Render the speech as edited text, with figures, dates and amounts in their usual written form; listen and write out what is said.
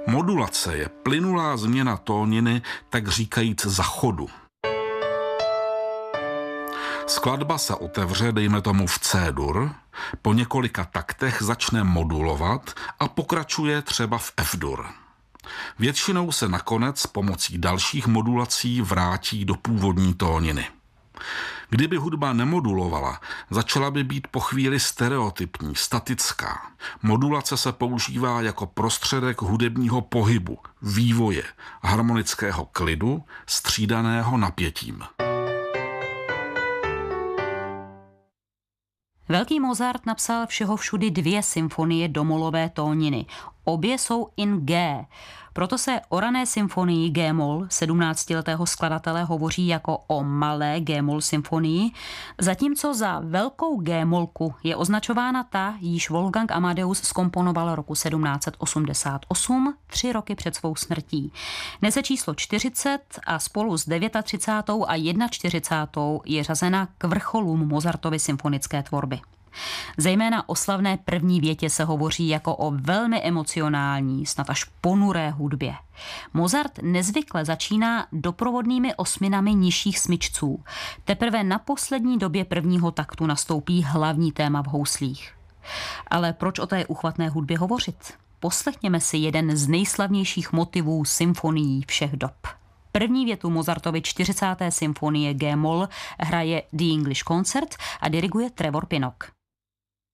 Modulace je plynulá změna tóniny, tak říkajíc za chodu. Skladba se otevře, dejme tomu v C-dur, po několika taktech začne modulovat a pokračuje třeba v F-dur. Většinou se nakonec pomocí dalších modulací vrátí do původní tóniny. Kdyby hudba nemodulovala, začala by být po chvíli stereotypní, statická. Modulace se používá jako prostředek hudebního pohybu, vývoje, harmonického klidu, střídaného napětím. Velký Mozart napsal všeho všudy 2 symfonie do molové tóniny. Obě jsou in G. Proto se o rané symfonii G-moll 17letého skladatele hovoří jako o malé G-moll symfonii, zatímco za velkou G-mollku je označována ta, již Wolfgang Amadeus zkomponoval roku 1788, 3 roky před svou smrtí. Nese číslo 40 a spolu s 39. a 41. je řazena k vrcholům Mozartovy symfonické tvorby. Zejména o slavné první větě se hovoří jako o velmi emocionální, snad až ponuré hudbě. Mozart nezvykle začíná doprovodnými osminami nižších smyčců. Teprve na poslední době prvního taktu nastoupí hlavní téma v houslích. Ale proč o té uchvatné hudbě hovořit? Poslechněme si jeden z nejslavnějších motivů symfonií všech dob. První větu Mozartovy 40. symfonie G-moll hraje The English Concert a diriguje Trevor Pinnock.